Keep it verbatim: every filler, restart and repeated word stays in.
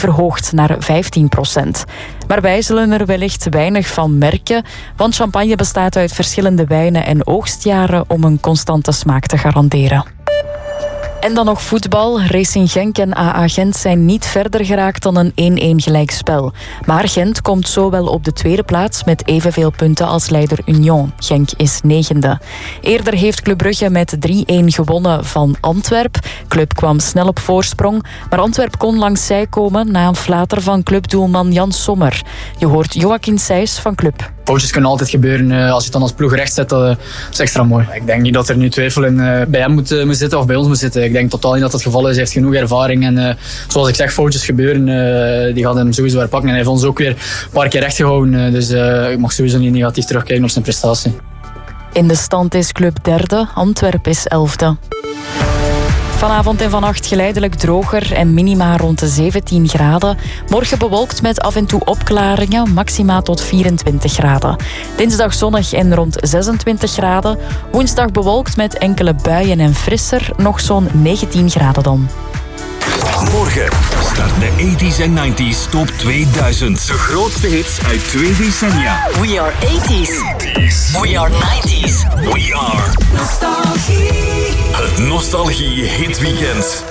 verhoogd naar vijftien procent. Maar wij zullen er wellicht weinig van merken, want champagne bestaat uit verschillende wijnen en oogstjaren om een constante smaak te garanderen. En dan nog voetbal. Racing Genk en A A Gent zijn niet verder geraakt dan een één-één gelijkspel. Maar Gent komt zo wel op de tweede plaats met evenveel punten als leider Union. Genk is negende. Eerder heeft Club Brugge met drie-één gewonnen van Antwerp. Club kwam snel op voorsprong, maar Antwerp kon langs zij komen na een flater van clubdoelman Jan Sommer. Je hoort Joachim Sijs van Club. Foutjes kunnen altijd gebeuren. Als je het dan als ploeg recht zet, dat is extra mooi. Ik denk niet dat er nu twijfel in bij hem moet, moet zitten of bij ons moet zitten. Ik denk totaal niet dat dat het geval is. Hij heeft genoeg ervaring. En uh, zoals ik zeg, foutjes gebeuren. Uh, die gaat hem sowieso herpakken. En hij heeft ons ook weer een paar keer recht gehouden. Uh, dus uh, ik mag sowieso niet negatief terugkijken op zijn prestatie. In de stand is Club derde, Antwerp is elfde. Vanavond en vannacht geleidelijk droger en minima rond de zeventien graden. Morgen bewolkt met af en toe opklaringen, maxima tot vierentwintig graden. Dinsdag zonnig en rond zesentwintig graden. Woensdag bewolkt met enkele buien en frisser, nog zo'n negentien graden dan. Morgen start de tachtiger en negentiger top tweeduizend. De grootste hits uit twee decennia. We are tachtigers. We are nineties. We are Nostalgie. Het Nostalgie Hitweekend.